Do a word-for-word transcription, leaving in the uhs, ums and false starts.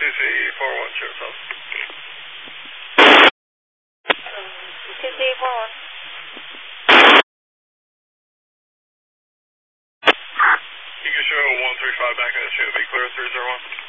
C four one, Sheriff's House. T C four one. You can show one three five back in the street, be clear three zero one.